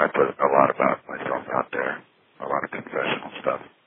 put a lot about myself out there, a lot of confessional stuff.